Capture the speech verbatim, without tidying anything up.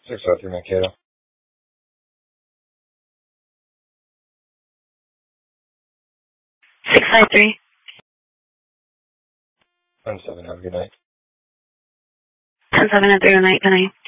six oh three Mankato. six five three. ten seven, have a good night. ten seven at three oh night, good night.